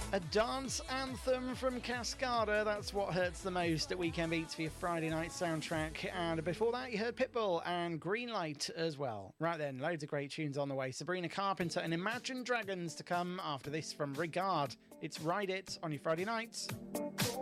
A dance anthem from Cascada, that's what hurts the most at Weekend Beats for your Friday night soundtrack. And before that, you heard Pitbull and Greenlight as well. Right then, loads of great tunes on the way. Sabrina Carpenter and Imagine Dragons to come after this from Regard. It's Ride It on your Friday nights.